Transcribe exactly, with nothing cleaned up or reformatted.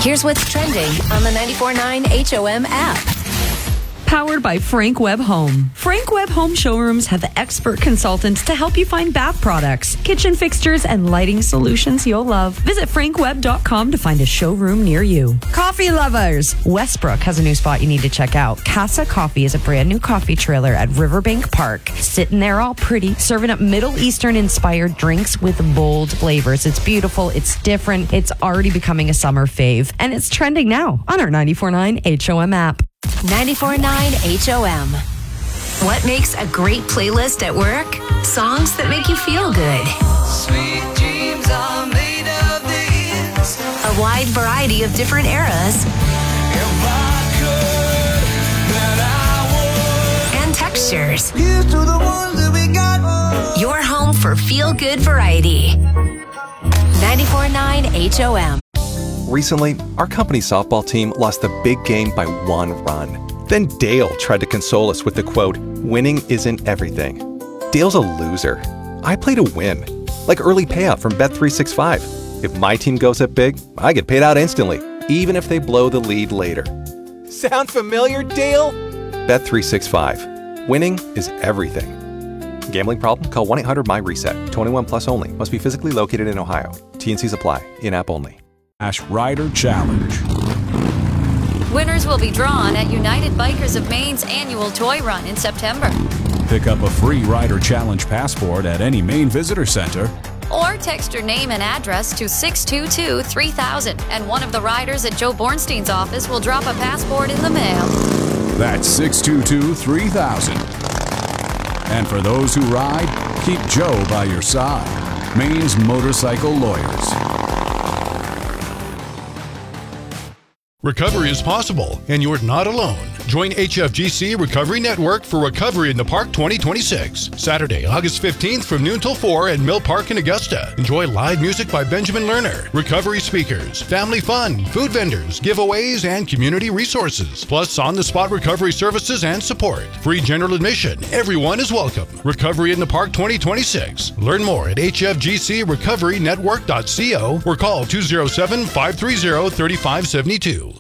Here's what's trending on the ninety-four point nine H O M app. Powered by Frank Webb Home. Frank Webb Home showrooms have expert consultants to help you find bath products, kitchen fixtures, and lighting solutions you'll love. Visit frank webb dot com to find a showroom near you. Coffee lovers! Westbrook has a new spot you need to check out. Casa Coffee is a brand new coffee trailer at Riverbank Park. Sitting there all pretty, serving up Middle Eastern-inspired drinks with bold flavors. It's beautiful, it's different, it's already becoming a summer fave, and it's trending now on our ninety-four point nine H O M app. ninety-four point nine H O M. What makes a great playlist at work? Songs that make you feel good. Sweet dreams are made of these. A wide variety of different eras. If I could, then I would. And textures. Here's to the ones that we got. Your home for feel-good variety. ninety-four point nine H O M. Recently, our company softball team lost the big game by one run. Then Dale tried to console us with the quote, "Winning isn't everything." Dale's a loser. I play to win. Like early payout from Bet three sixty-five. If my team goes up big, I get paid out instantly, even if they blow the lead later. Sound familiar, Dale? Bet three sixty-five. Winning is everything. Gambling problem? Call one eight hundred M Y reset. twenty-one plus only. Must be physically located in Ohio. T and Cs apply. In-app only. Ash Rider Challenge. Winners will be drawn at United Bikers of Maine's annual toy run in September. Pick up a free Rider Challenge passport at any Maine Visitor Center. Or text your name and address to six two two, three thousand, and one of the riders at Joe Bornstein's office will drop a passport in the mail. That's six two two, three thousand. And for those who ride, keep Joe by your side. Maine's Motorcycle Lawyers. Recovery is possible, and you're not alone. Join H F G C Recovery Network for Recovery in the Park twenty twenty-six. Saturday, August fifteenth from noon till four at Mill Park in Augusta. Enjoy live music by Benjamin Lerner, recovery speakers, family fun, food vendors, giveaways, and community resources. Plus on-the-spot recovery services and support. Free general admission. Everyone is welcome. Recovery in the Park twenty twenty-six. Learn more at h f g c recovery network dot co or call two oh seven, five three zero, three five seven two.